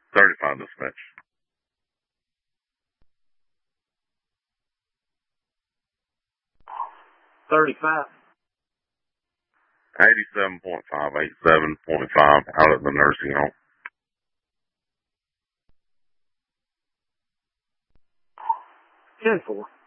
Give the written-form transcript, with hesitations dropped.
35 dispatch. 35. 87.5, 87.5 out at the nursing home. 10-4.